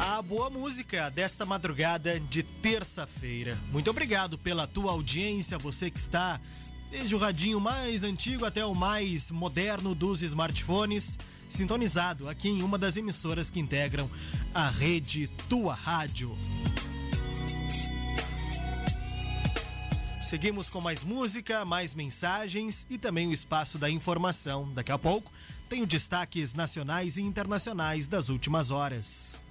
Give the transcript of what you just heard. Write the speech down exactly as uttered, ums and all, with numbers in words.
A boa música desta madrugada de terça-feira. Muito obrigado pela tua audiência, você que está desde o radinho mais antigo até o mais moderno dos smartphones, sintonizado aqui em uma das emissoras que integram a rede Tua Rádio. Seguimos com mais música, mais mensagens e também o espaço da informação. Daqui a pouco tem os destaques nacionais e internacionais das últimas horas.